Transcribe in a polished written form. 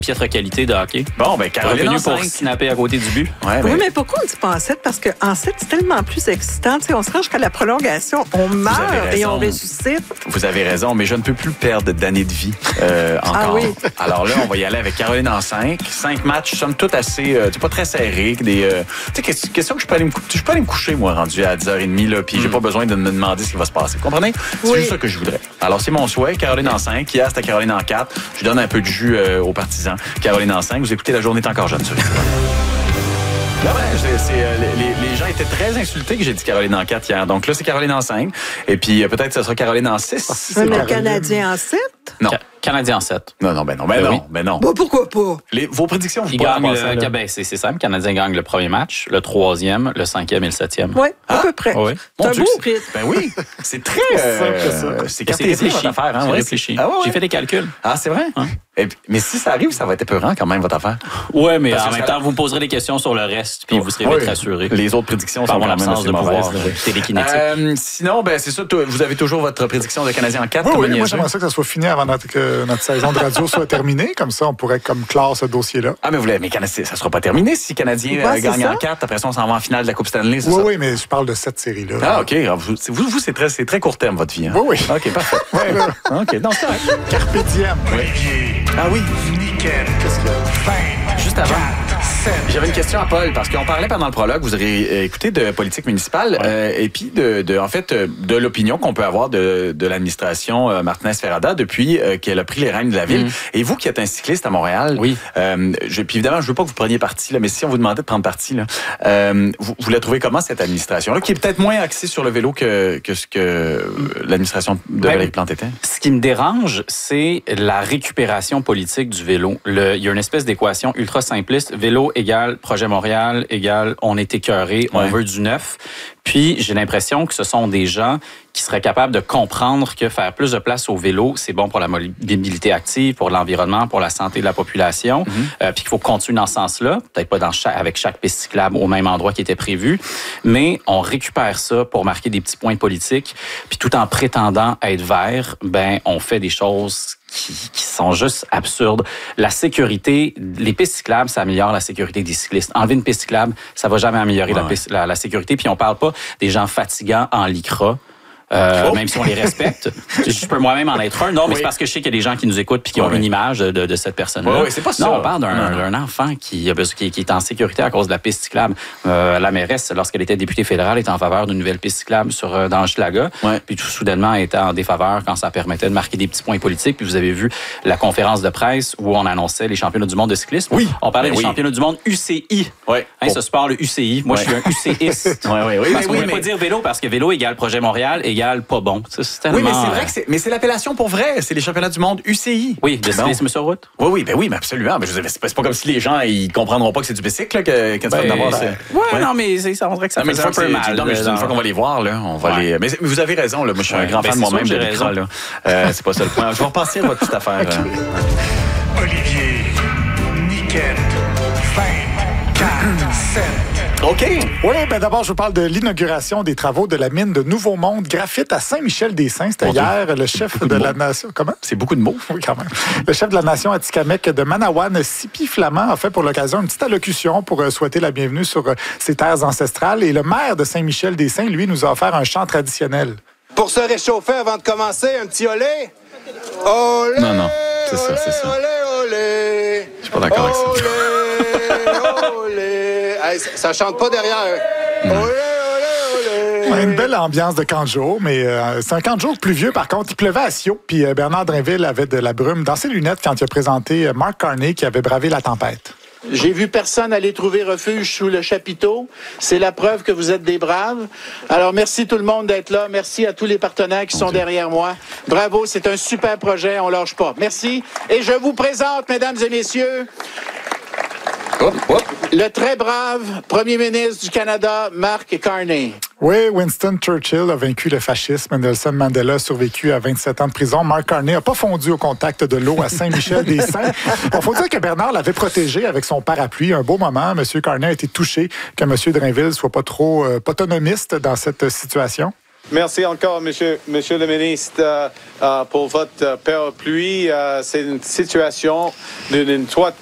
piètre qualité de hockey. Bon, ben Caroline en pour 5. snapper à côté du but. Ouais, Oui, mais pourquoi on dit pas en 7? Parce qu'en 7, c'est tellement plus excitant. Tu sais, on se rend jusqu'à la prolongation, on meurt et on ressuscite. Vous avez raison, mais je ne peux plus perdre d'années de vie encore. Ah oui. Alors là, on va y aller avec Caroline en 5. 5 matchs, somme toute assez, pas très serrés. Tu sais, question que je peux aller me coucher, moi, rendu à 10h30, là, puis j'ai pas besoin de me demander ce qui va se passer. Vous comprenez? C'est juste ça que je voudrais. Alors, c'est mon souhait. Caroline en 5. Hier, c'était Caroline en 4. Je donne un peu de jus aux partisans. Caroline en 5. Vous écoutez La Journée est encore jeune sur Étoile. Là, les gens étaient très insultés que j'ai dit Caroline en 4 hier. Donc là, c'est Caroline en 5. Et puis peut-être que ce sera Caroline en 6. Le Canadien en 7? Non. Canadien en 7. Non. Bah, pourquoi pas? Vos prédictions, vous Il gagne c'est simple. Le Canadien gagne le premier match, le 3e, le 5e et le 7e. Oui, à peu près. Oui. C'est un beau rythme. Ben oui, c'est très... c'est réfléchi. votre affaire. Hein? C'est réfléchi. Ah, ouais. J'ai fait des calculs. Ah, c'est vrai? Hein? Mais si ça arrive, ça va être épeurant quand même, votre affaire. Oui, mais Parce en que même temps, vous me poserez des questions sur le reste, puis vous serez vite rassurés. Les autres prédictions sont mon quand même absence assez de pouvoir mauvaises. télékinétique. Sinon, ben c'est ça. Vous avez toujours votre prédiction de Canadien en 4. Oui, moi j'aimerais ça que ça soit fini avant que notre saison de radio soit terminée. Comme ça, on pourrait clore ce dossier-là. Ah, mais Canadien, ça sera pas terminé si Canadien gagne en 4. Après ça, on s'en va en finale de la Coupe Stanley, c'est ça? Oui, mais je parle de cette série-là. Ah, OK. Vous c'est très court terme, votre vie. Hein? Oui. OK, parfait. OK, non, c'est correct. Carpe diem. Ah oui. Nickel. Juste avant. J'avais une question à Paul, parce qu'on parlait pendant le prologue, vous aurez écouté de politique municipale, et puis de l'opinion qu'on peut avoir de l'administration Martinez-Ferrada depuis qu'elle a pris les rênes de la ville. Et vous qui êtes un cycliste à Montréal, oui. Puis évidemment, je veux pas que vous preniez parti, là, mais si on vous demandait de prendre parti, là, vous la trouvez comment, cette administration-là, qui est peut-être moins axée sur le vélo que ce que l'administration de Valérie Plante était? Ce qui me dérange, c'est la récupération politique du vélo. Il y a une espèce d'équation ultra simpliste. Vélo égale Projet Montréal égale on est écœuré, on veut du neuf. Puis j'ai l'impression que ce sont des gens qui seraient capables de comprendre que faire plus de place au vélo, c'est bon pour la mobilité active, pour l'environnement, pour la santé de la population. Puis qu'il faut continuer dans ce sens-là, peut-être pas avec chaque piste cyclable au même endroit qui était prévu, mais on récupère ça pour marquer des petits points politiques. Puis tout en prétendant être vert, on fait des choses qui sont juste absurdes. La sécurité, les pistes cyclables, ça améliore la sécurité des cyclistes. Enlever une piste cyclable, ça va jamais améliorer la sécurité. Puis on parle pas des gens fatigants en lycra. Même si on les respecte. Je peux moi-même en être un. Non, mais c'est parce que je sais qu'il y a des gens qui nous écoutent puis qui ont une image de cette personne-là. Oui, c'est pas ça. Non, on parle d'un enfant qui est en sécurité à cause de la piste cyclable. La mairesse, lorsqu'elle était députée fédérale, était en faveur d'une nouvelle piste cyclable dans Hochelaga. Puis tout soudainement, elle était en défaveur quand ça permettait de marquer des petits points politiques. Puis vous avez vu la conférence de presse où on annonçait les championnats du monde de cyclisme. Oui. On parlait des championnats du monde UCI. Ce sport, le UCI. Moi, je suis un UCiste. Parce qu'on ne peut pas dire vélo parce que vélo égale Projet Montréal égale pas bon. Ça, c'est tellement... Oui, mais c'est vrai que c'est l'appellation pour vrai. C'est les championnats du monde UCI. Oui, de cyclisme sur route. Oui, mais absolument. Mais c'est pas comme si les gens ils comprendront pas que c'est du bicycle là, quand tu vas d'abord. Non, mais ça, on dirait que ça fait un peu mal. Non, mais une fois qu'on va les voir, là, on va les. Mais vous avez raison, là. Moi, je suis un grand fan de moi-même de l'écran, là. C'est pas ça le point. Je vais repasser à votre petite affaire. Olivier, Niquette, 24, 7. OK. Oui, d'abord, je vous parle de l'inauguration des travaux de la mine de Nouveau Monde Graphite à Saint-Michel-des-Saints. C'était hier, le chef de la nation... Comment? C'est beaucoup de mots. Oui, quand même. Le chef de la nation atikamekw de Manawan, Sipi Flamand, a fait pour l'occasion une petite allocution pour souhaiter la bienvenue sur ses terres ancestrales. Et le maire de Saint-Michel-des-Saints, lui, nous a offert un chant traditionnel. Pour se réchauffer avant de commencer, un petit olé. Olé! Non, c'est ça. Olé, olé! Je suis pas d'accord avec ça. Olé, olé! Hey, ça chante pas derrière. Olé, olé, olé! Une belle ambiance de camp de jour, mais c'est un camp de jour pluvieux. Par contre, il pleuvait à Sio, puis Bernard Drinville avait de la brume dans ses lunettes quand il a présenté Mark Carney qui avait bravé la tempête. J'ai vu personne aller trouver refuge sous le chapiteau. C'est la preuve que vous êtes des braves. Alors, merci tout le monde d'être là. Merci à tous les partenaires qui sont derrière moi. Bravo, c'est un super projet. On lâche pas. Merci. Et je vous présente, mesdames et messieurs, le très brave premier ministre du Canada, Mark Carney. Oui, Winston Churchill a vaincu le fascisme. Nelson Mandela a survécu à 27 ans de prison. Mark Carney n'a pas fondu au contact de l'eau à Saint-Michel-des-Saints. Il faut dire que Bernard l'avait protégé avec son parapluie. Un beau moment. M. Carney a été touché que M. Drinville soit pas trop autonomiste dans cette situation. Merci encore, monsieur le ministre, pour votre parapluie. C'est une situation d'une